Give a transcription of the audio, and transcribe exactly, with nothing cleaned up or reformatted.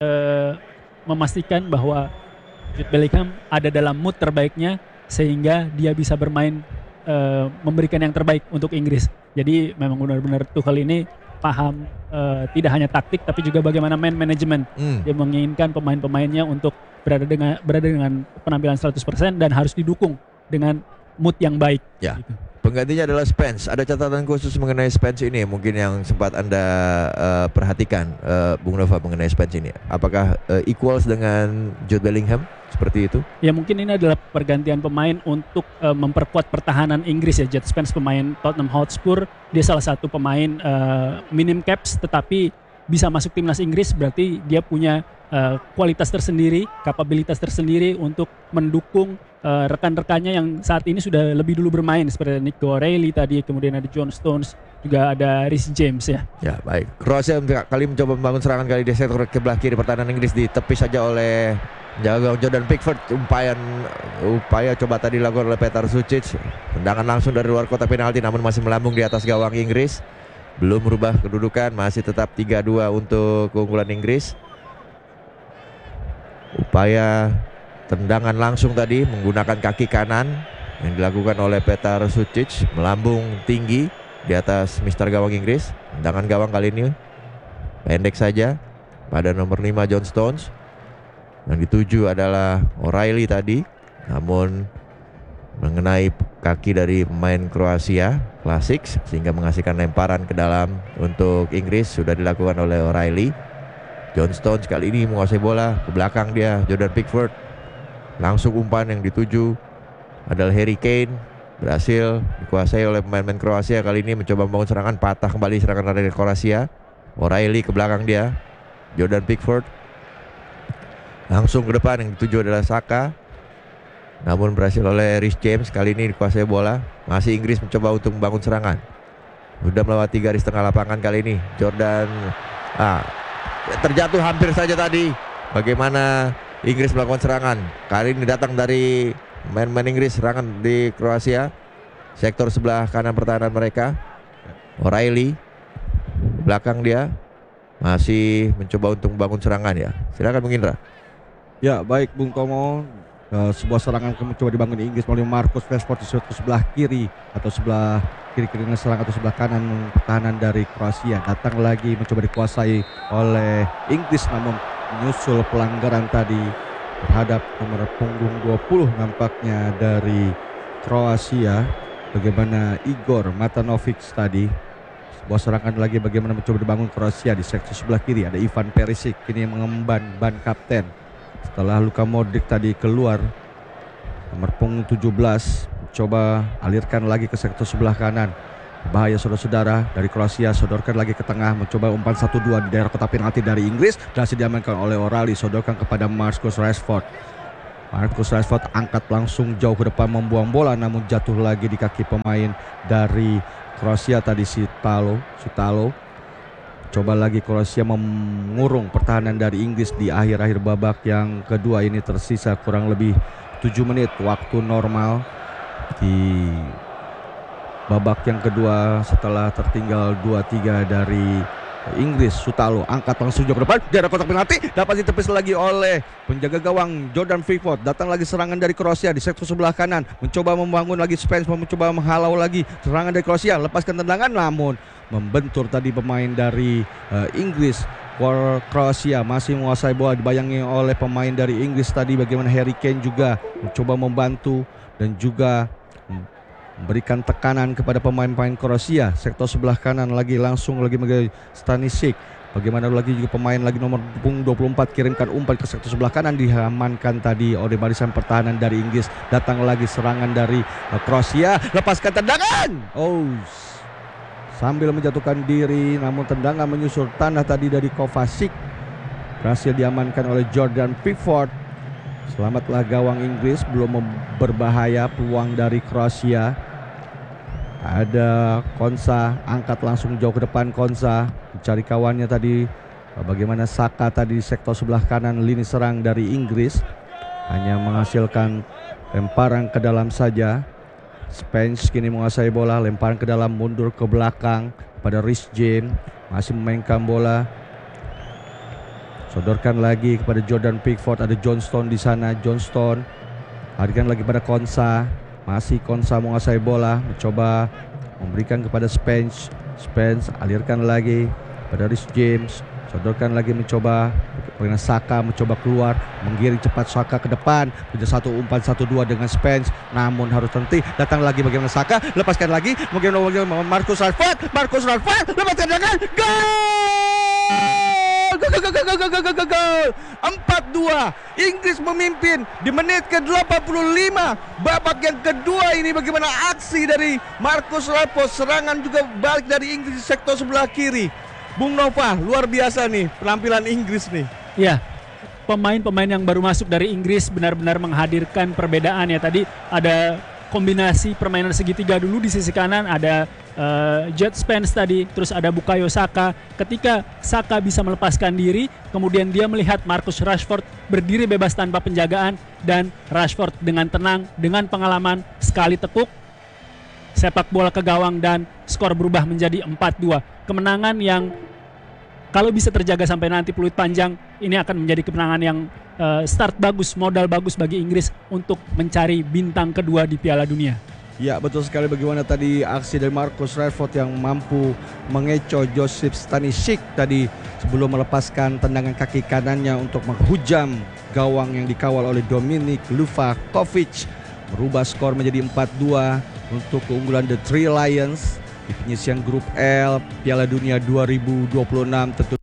uh, memastikan bahwa Jude Bellingham ada dalam mood terbaiknya sehingga dia bisa bermain uh, memberikan yang terbaik untuk Inggris. Jadi memang benar-benar Tuchel ini paham uh, tidak hanya taktik tapi juga bagaimana man management. Hmm. Dia menginginkan pemain-pemainnya untuk berada dengan berada dengan penampilan seratus persen dan harus didukung dengan mood yang baik. Ya. Gitu. Penggantinya adalah Spence. Ada catatan khusus mengenai Spence ini mungkin yang sempat Anda uh, perhatikan, uh, Bung Nova, mengenai Spence ini. Apakah uh, equals dengan Jude Bellingham seperti itu? Ya mungkin ini adalah pergantian pemain untuk uh, memperkuat pertahanan Inggris ya. Jude Spence pemain Tottenham Hotspur, dia salah satu pemain uh, minim caps tetapi bisa masuk timnas Inggris, berarti dia punya uh, kualitas tersendiri, kapabilitas tersendiri untuk mendukung uh, rekan-rekannya yang saat ini sudah lebih dulu bermain seperti Nico O'Reilly tadi, kemudian ada John Stones, juga ada Reece James ya. Ya, baik. Kroasia kali mencoba membangun serangan kali di sektor sebelah kiri pertahanan Inggris, ditepis saja oleh jaga Jordan Pickford. Upaya upaya coba tadi dilakukan oleh Petar Sucic. Tendangan langsung dari luar kotak penalti namun masih melambung di atas gawang Inggris. Belum merubah kedudukan, masih tetap tiga dua untuk keunggulan Inggris. Upaya tendangan langsung tadi menggunakan kaki kanan yang dilakukan oleh Petar Sucic, melambung tinggi di atas mister gawang Inggris. Tendangan gawang kali ini pendek saja pada nomor lima John Stones. Yang dituju adalah O'Reilly tadi, namun mengenai kaki dari pemain Kroasia klasik sehingga menghasilkan lemparan ke dalam untuk Inggris. Sudah dilakukan oleh O'Reilly. John Stones kali ini menguasai bola, ke belakang dia Jordan Pickford, langsung umpan yang dituju adalah Harry Kane, berhasil dikuasai oleh pemain-pemain Kroasia. Kali ini mencoba membangun serangan, patah kembali serangan dari Kroasia. O'Reilly ke belakang dia Jordan Pickford, langsung ke depan yang dituju adalah Saka, namun berhasil oleh Reece James. Kali ini dikuasai bola, masih Inggris mencoba untuk membangun serangan. Sudah melewati garis tengah lapangan kali ini Jordan ah, terjatuh hampir saja tadi. Bagaimana Inggris melakukan serangan kali ini datang dari main-main Inggris, serangan di Kroasia sektor sebelah kanan pertahanan mereka. O'Reilly belakang dia masih mencoba untuk membangun serangan ya. Silakan Bung Indra. Ya baik Bung Tomo. Uh, sebuah serangan mencoba dibangun di Inggris melalui Marcus Rashford di sebelah kiri atau sebelah kiri-kiri serang atau sebelah kanan pertahanan dari Kroasia. Datang lagi mencoba dikuasai oleh Inggris namun menyusul pelanggaran tadi terhadap nomor punggung dua puluh nampaknya dari Kroasia. Bagaimana Igor Matanovic tadi. Sebuah serangan lagi bagaimana mencoba dibangun Kroasia di sektor sebelah kiri. Ada Ivan Perisic kini yang mengemban ban kapten setelah Luka Modric tadi keluar. Nomor punggung tujuh belas coba alirkan lagi ke sektor sebelah kanan. Bahaya saudara-saudara dari Kroasia, sodorkan lagi ke tengah, mencoba umpan satu dua di daerah kotak penalti dari Inggris. Berhasil diamankan oleh O'Reilly, sodorkan kepada Marcus Rashford. Marcus Rashford angkat langsung jauh ke depan membuang bola, namun jatuh lagi di kaki pemain dari Kroasia tadi, Sitalo. Sitalo. Coba lagi Kroasia mengurung pertahanan dari Inggris di akhir-akhir babak yang kedua ini. Tersisa kurang lebih tujuh menit waktu normal di babak yang kedua setelah tertinggal dua tiga dari Inggris. Sutalo angkat langsung jauh ke depan, daerah kotak penalti, dapat ditepis lagi oleh penjaga gawang Jordan Pickford. Datang lagi serangan dari Kroasia di sektor sebelah kanan, mencoba membangun lagi Spence, mencoba menghalau lagi serangan dari Kroasia, lepaskan tendangan namun membentur tadi pemain dari uh, Inggris. Kroasia masih menguasai bola, dibayangi oleh pemain dari Inggris tadi. Bagaimana Harry Kane juga mencoba membantu dan juga memberikan tekanan kepada pemain-pemain Kroasia. Sektor sebelah kanan lagi langsung lagi menjadi Stanisic. Bagaimana lagi juga pemain lagi nomor punggung dua puluh empat kirimkan umpan ke sektor sebelah kanan, diamankan tadi oleh barisan pertahanan dari Inggris. Datang lagi serangan dari uh, Kroasia, lepaskan tendangan. Oh, sambil menjatuhkan diri namun tendangan menyusur tanah tadi dari Kovacic. Berhasil diamankan oleh Jordan Pickford. Selamatlah gawang Inggris, belum berbahaya peluang dari Kroasia. Ada Konsa, angkat langsung jauh ke depan Konsa, mencari kawannya tadi. Bagaimana Saka tadi di sektor sebelah kanan lini serang dari Inggris, hanya menghasilkan lemparan ke dalam saja. Spence kini menguasai bola, lemparan ke dalam, mundur ke belakang pada Reece James, masih memainkan bola. Sodorkan lagi kepada Jordan Pickford, ada Johnston di sana. Johnston alirkan lagi pada Konsa. Masih Konsa menguasai bola, mencoba memberikan kepada Spence. Spence alirkan lagi pada Rhys James. Sodorkan lagi mencoba dengan Saka, mencoba keluar, menggiring cepat Saka ke depan. Punya satu umpan satu dua dengan Spence, namun harus henti. Datang lagi bagaimana Saka, lepaskan lagi, mungkin Marcus Rashford. Marcus Rashford lepaskan tangan, gol! Gol, gol, gol, gol, gol, gol, gol, gol. empat dua. Inggris memimpin di menit ke delapan puluh lima. Babak yang kedua ini bagaimana aksi dari Marcus Rashford. Serangan juga balik dari Inggris di sektor sebelah kiri. Bung Nova, luar biasa nih penampilan Inggris nih. Ya, pemain-pemain yang baru masuk dari Inggris benar-benar menghadirkan perbedaan ya. Tadi ada kombinasi permainan segitiga dulu di sisi kanan, ada uh, Jet Spence tadi, terus ada Bukayo Saka. Ketika Saka bisa melepaskan diri, kemudian dia melihat Marcus Rashford berdiri bebas tanpa penjagaan, dan Rashford dengan tenang, dengan pengalaman, sekali tekuk, sepak bola ke gawang, dan skor berubah menjadi empat dua. Kemenangan yang kalau bisa terjaga sampai nanti peluit panjang, ini akan menjadi kemenangan yang uh, start bagus, modal bagus bagi Inggris untuk mencari bintang kedua di Piala Dunia. Ya, betul sekali. Bagaimana tadi aksi dari Marcus Rashford yang mampu mengecoh Josip Stanisic tadi sebelum melepaskan tendangan kaki kanannya untuk menghujam gawang yang dikawal oleh Dominik Livakovic, merubah skor menjadi empat dua untuk keunggulan The Three Lions di penyisian grup L Piala Dunia dua ribu dua puluh enam. Tentu